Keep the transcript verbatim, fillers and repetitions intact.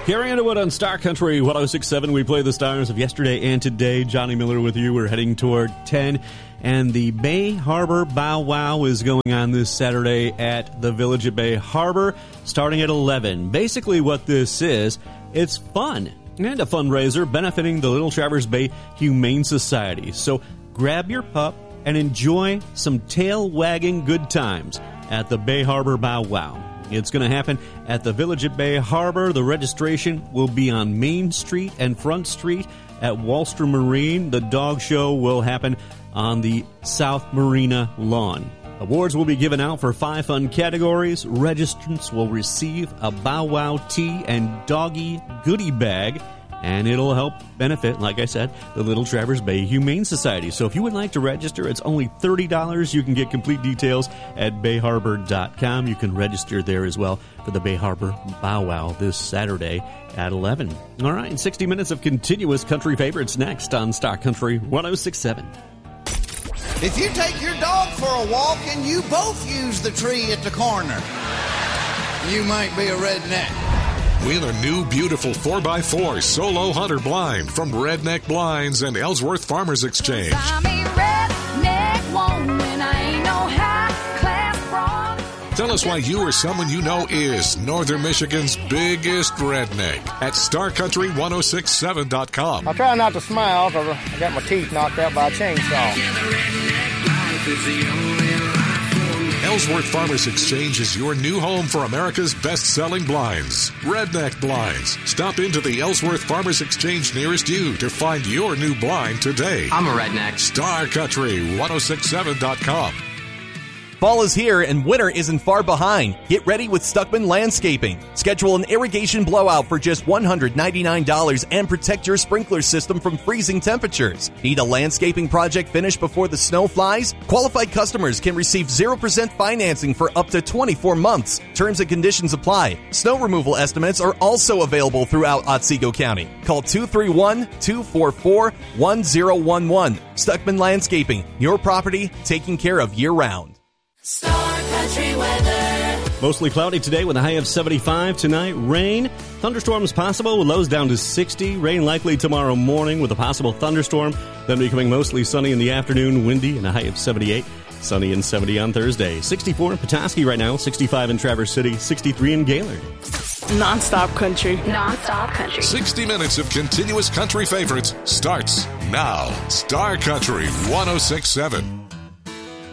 Carrie Underwood on Star Country one oh six point seven. We play the stars of yesterday and today. Johnny Miller with you. We're heading toward ten. And the Bay Harbor Bow Wow is going on this Saturday at the Village at Bay Harbor, starting at eleven. Basically what this is, it's fun and a fundraiser benefiting the Little Traverse Bay Humane Society. So grab your pup and enjoy some tail-wagging good times at the Bay Harbor Bow Wow. It's going to happen at the Village at Bay Harbor. The registration will be on Main Street and Front Street at Wallstrom Marine. The dog show will happen on the South Marina lawn. Awards will be given out for five fun categories. Registrants will receive a Bow Wow tea and doggy goodie bag, and it'll help benefit, like I said, the Little Traverse Bay Humane Society. So if you would like to register, it's only thirty dollars. You can get complete details at bay harbor dot com. You can register there as well for the Bay Harbor Bow Wow this Saturday at eleven. All right, sixty minutes of continuous country favorites next on Star Country one oh six point seven. If you take your dog for a walk and you both use the tree at the corner, you might be a redneck. Win a new, beautiful four by four Solo Hunter blind from Redneck Blinds and Ellsworth Farmers Exchange. I'm a redneck woman, I ain't no high-class broad. Tell us why you or someone you know is Northern Michigan's biggest redneck at star country one oh six seven dot com. I try not to smile because I got my teeth knocked out by a chainsaw. Ellsworth Farmers Exchange is your new home for America's best-selling blinds, Redneck Blinds. Stop into the Ellsworth Farmers Exchange nearest you to find your new blind today. I'm a redneck. star country one oh six seven dot com. Fall is here and winter isn't far behind. Get ready with Stuckman Landscaping. Schedule an irrigation blowout for just one hundred ninety-nine dollars and protect your sprinkler system from freezing temperatures. Need a landscaping project finished before the snow flies? Qualified customers can receive zero percent financing for up to twenty-four months. Terms and conditions apply. Snow removal estimates are also available throughout Otsego County. Call two three one, two four four, one zero one one. Stuckman Landscaping. Your property taken care of year-round. Star Country weather. Mostly cloudy today with a high of seventy-five. Tonight, rain. Thunderstorms possible with lows down to sixty. Rain likely tomorrow morning with a possible thunderstorm. Then becoming mostly sunny in the afternoon, windy, and a high of seventy-eight. Sunny and seventy on Thursday. sixty-four in Petoskey right now, sixty-five in Traverse City, sixty-three in Gaylord. Non-stop country. Non-stop country. sixty minutes of continuous country favorites starts now. Star Country one oh six point seven.